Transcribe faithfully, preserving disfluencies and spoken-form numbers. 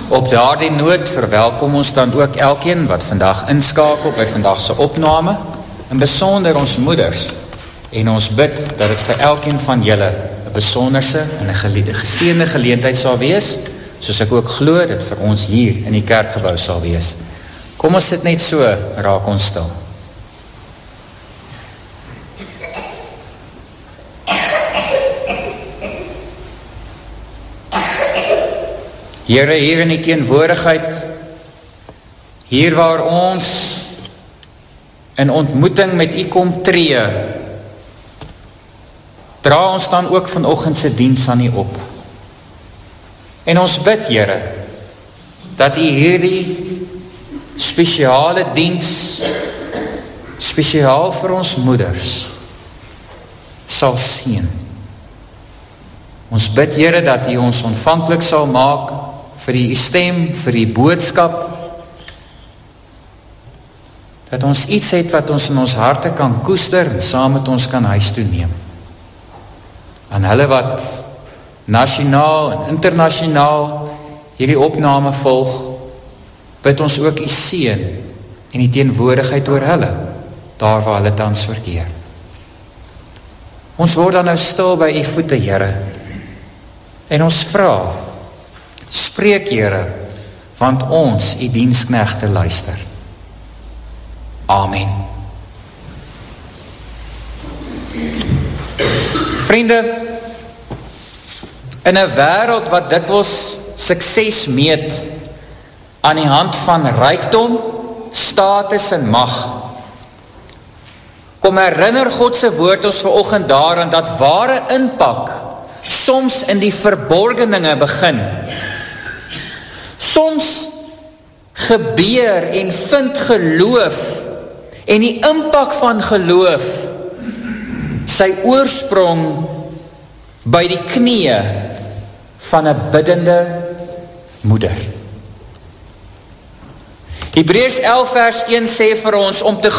Op daardie noot verwelkom ons dan ook elkeen wat vandag inskakel by vandagse opname, en besonder ons moeders, en ons bid dat het vir elkeen van julle een besonderse en een geseënde geleentheid sal wees, soos ek ook glo dit vir ons hier in die kerkgebou sal wees. Kom ons sit net so, raak ons stil. Here, hier in die teenwoordigheid, hier waar ons in ontmoeting met U kom tree, dra ons dan ook vanoggend se diens aan U op. En ons bid, Here, dat U hierdie spesiale diens, spesiaal vir ons moeders, sal seën. Ons bid, Here, dat U ons ontvanklik sal maak vir die stem, vir die boodskap, dat ons iets het wat ons in ons harte kan koester en saam met ons kan huis toe neem. Aan hulle wat nasionaal en internasionaal hierdie opname volg, bid ons ook U seën en die teenwoordigheid oor hulle, daar waar hulle tans verkeer. Ons word dan nou stil by U voete, Here, en ons vra, spreek, Here, want ons, U diensknegte, luister. Amen. Vriende, in 'n wêreld wat dikwels sukses meet aan die hand van rykdom, status en mag, kom herinner God se woord ons vanoggend daaraan dat ware impak soms in die verborgeninge begin. Soms gebeur en vind geloof en die impak van geloof sy oorsprong by die knieë van 'n biddende moeder. Hebreërs elf vers een sê vir ons om te